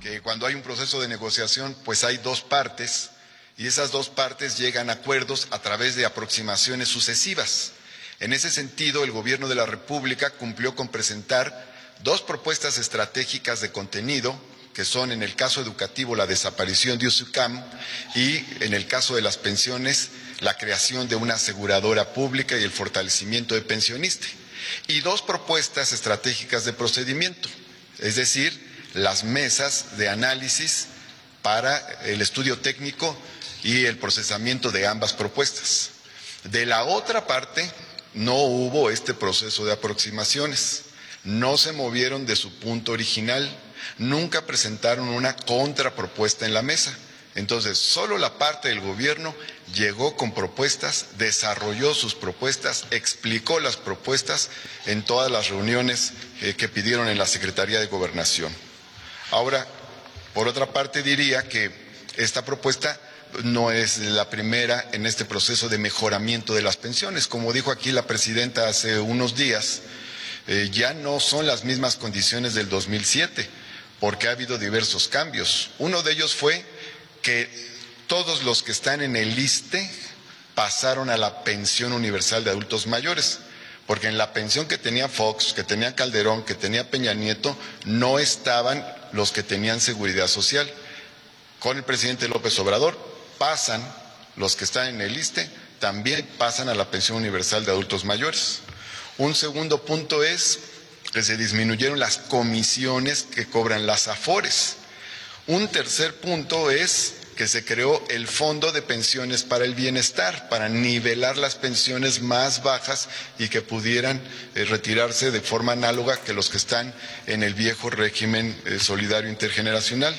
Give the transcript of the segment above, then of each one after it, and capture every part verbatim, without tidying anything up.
eh, cuando hay un proceso de negociación, pues hay dos partes y esas dos partes llegan a acuerdos a través de aproximaciones sucesivas. En ese sentido, el Gobierno de la República cumplió con presentar dos propuestas estratégicas de contenido, que son en el caso educativo la desaparición de USUCAM y en el caso de las pensiones la creación de una aseguradora pública y el fortalecimiento de pensionistas. Y dos propuestas estratégicas de procedimiento, es decir, las mesas de análisis para el estudio técnico y el procesamiento de ambas propuestas. De la otra parte, no hubo este proceso de aproximaciones, no se movieron de su punto original, nunca presentaron una contrapropuesta en la mesa. Entonces, solo la parte del gobierno llegó con propuestas, desarrolló sus propuestas, explicó las propuestas en todas las reuniones eh, que pidieron en la Secretaría de Gobernación. Ahora, por otra parte, diría que esta propuesta no es la primera en este proceso de mejoramiento de las pensiones. Como dijo aquí la presidenta hace unos días, eh, ya no son las mismas condiciones del dos mil siete, porque ha habido diversos cambios. Uno de ellos fue que todos los que están en el ISSSTE pasaron a la pensión universal de adultos mayores, porque en la pensión que tenía Fox, que tenía Calderón, que tenía Peña Nieto, no estaban los que tenían seguridad social. Con el presidente López Obrador pasan los que están en el ISSSTE, también pasan a la pensión universal de adultos mayores. Un segundo punto es que se disminuyeron las comisiones que cobran las AFORES. Un tercer punto es que se creó el Fondo de Pensiones para el Bienestar, para nivelar las pensiones más bajas y que pudieran eh, retirarse de forma análoga que los que están en el viejo régimen eh, solidario intergeneracional.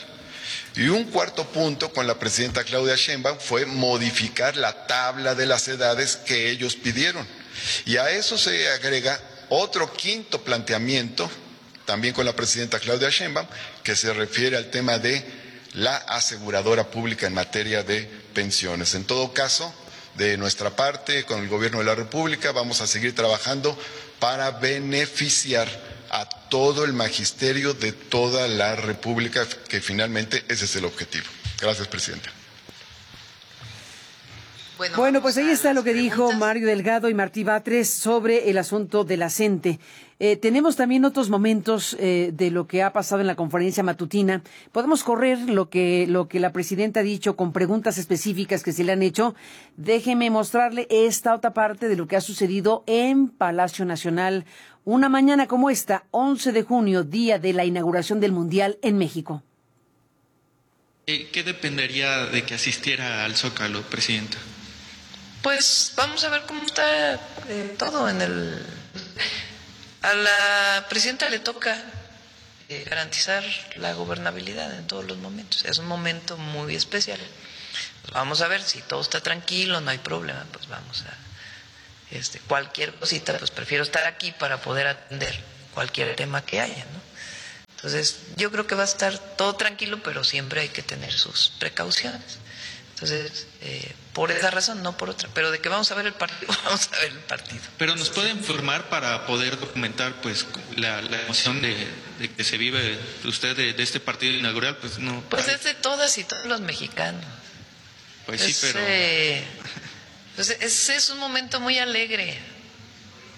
Y un cuarto punto con la presidenta Claudia Sheinbaum fue modificar la tabla de las edades que ellos pidieron. Y a eso se agrega otro quinto planteamiento, también con la presidenta Claudia Sheinbaum, que se refiere al tema de la aseguradora pública en materia de pensiones. En todo caso, de nuestra parte, con el Gobierno de la República, vamos a seguir trabajando para beneficiar a todo el magisterio de toda la República, que finalmente ese es el objetivo. Gracias, presidenta. Bueno, bueno, pues ahí está lo que preguntas. dijo Mario Delgado y Martí Batres sobre el asunto de la CENTE. Eh, tenemos también otros momentos eh, de lo que ha pasado en la conferencia matutina. Podemos correr lo que lo que la presidenta ha dicho con preguntas específicas que se le han hecho. Déjeme mostrarle esta otra parte de lo que ha sucedido en Palacio Nacional. Una mañana como esta, once de junio, día de la inauguración del Mundial en México. ¿Qué dependería de que asistiera al Zócalo, presidenta? Pues vamos a ver cómo está eh, todo en el... A la presidenta le toca eh, garantizar la gobernabilidad en todos los momentos. Es un momento muy especial. Pues vamos a ver si todo está tranquilo, no hay problema, pues vamos a... Este, cualquier cosita, pues prefiero estar aquí para poder atender cualquier tema que haya, ¿no? Entonces, yo creo que va a estar todo tranquilo, pero siempre hay que tener sus precauciones. Entonces, eh, por esa razón, no por otra. Pero de que vamos a ver el partido, vamos a ver el partido. Pero nos puede informar para poder documentar, pues, la, la emoción de, de que se vive usted de, de este partido inaugural, pues no. Pues es de todas y todos los mexicanos. Pues sí, es, pero. Eh, pues es, es un momento muy alegre.